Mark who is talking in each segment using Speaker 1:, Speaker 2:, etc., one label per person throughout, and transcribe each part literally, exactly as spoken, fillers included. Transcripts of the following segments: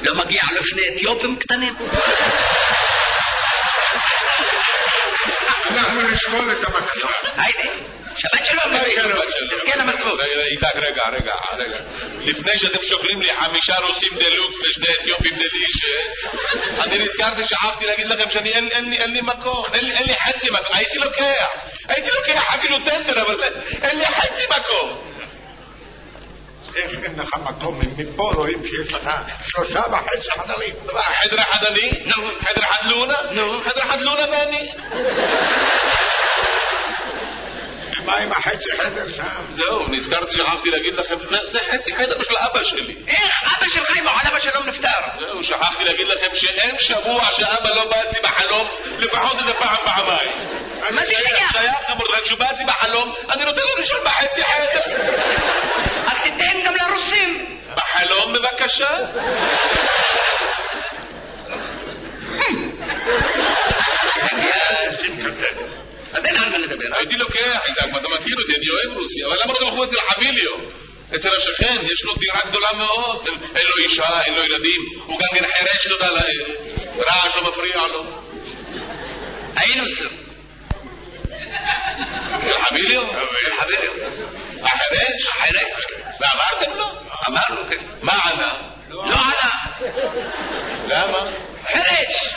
Speaker 1: לא מגיע לו שני אתיופים קטנים?
Speaker 2: אנחנו נשקול את הבקשה.
Speaker 1: היידי, שבת שלום נביא. תזכן המצוות.
Speaker 3: איתק, רגע, רגע, רגע. לפני שאתם שוקלים לי חמישה רוסים דלוקס ושני אתיופים דלישס, אני נזכרתי, שכחתי להגיד לכם שאני אין לי מקום, אין לי חצי מקום. הייתי לוקח, הייתי לוקח אפילו טנדר, אבל אין לי חצי מקום.
Speaker 2: איך אין לך מקום? מפה רואים שיש לך שלושה וחצי חדרים.
Speaker 3: חדר אחד אני? חדר אחד לונה? חדר אחד לונה ואני?
Speaker 2: מה עם החצי חדר שם?
Speaker 3: זהו, נזכרתי, שכחתי להגיד לכם, זה חצי חדר של אבא שלי.
Speaker 1: איך? אבא שלך עם על אבא שלום נפטר.
Speaker 3: זהו, שכחתי להגיד לכם שאין שבוע שאבא לא בא אצלי בחלום, לפחות איזה פעם פעמיים.
Speaker 1: מה זה שייך?
Speaker 3: שייך אמור, כשהוא בא אצלי בחלום, אני נותן לו ראשון בחצי חדר.
Speaker 1: אז תיתן גם לרוסים.
Speaker 3: בחלום בבקשה.
Speaker 1: אז אין על מה לדבר.
Speaker 3: הייתי לוקח, איזק, אתה מכיר אותי, אני אוהב רוסיה, אבל למה לא תלכו אצל חביליו? אצל השכן, יש לו דירה גדולה מאוד, אין לו אישה, אין לו ילדים, הוא גם כן חרש, תודה לאל, רעש לא מפריע לו.
Speaker 1: היינו אצלו.
Speaker 3: אצל חביליו?
Speaker 1: אצל חביליו.
Speaker 3: החרש?
Speaker 1: החרש.
Speaker 3: ואמרתם לו?
Speaker 1: אמרנו, כן.
Speaker 3: מה ענה?
Speaker 1: לא ענה.
Speaker 3: למה?
Speaker 1: חרש.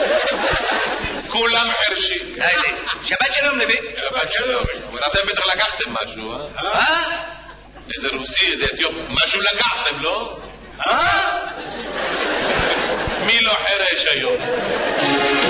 Speaker 3: כולם חרשים.
Speaker 1: שבת שלום נביא.
Speaker 3: שבת שלום. ואתם בטח לקחתם משהו, אה?
Speaker 1: אה?
Speaker 3: איזה רוסי, איזה אתיופי, משהו לקחתם, לא?
Speaker 1: אה?
Speaker 3: מי לא חרש היום?